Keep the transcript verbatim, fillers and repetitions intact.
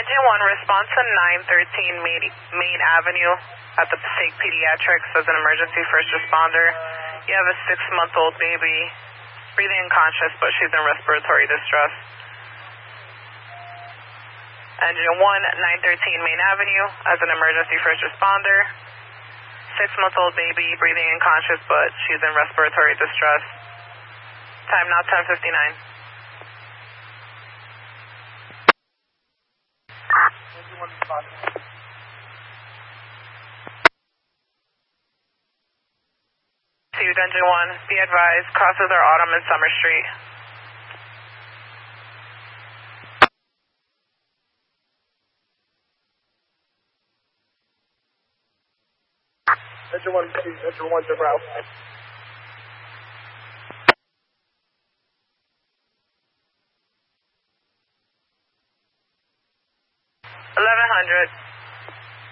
Engine one, response to nine thirteen Main, Main Avenue at the Passaic Pediatrics as an emergency first responder. You have a six-month-old baby, breathing unconscious, but she's in respiratory distress. Engine one, nine thirteen Main Avenue as an emergency first responder. Six-month-old baby, breathing unconscious, but she's in respiratory distress. Time now ten fifty-nine. Received Engine one, be advised, crosses are Autumn and Summer Street. Engine one, Engine one's en route. eleven hundred.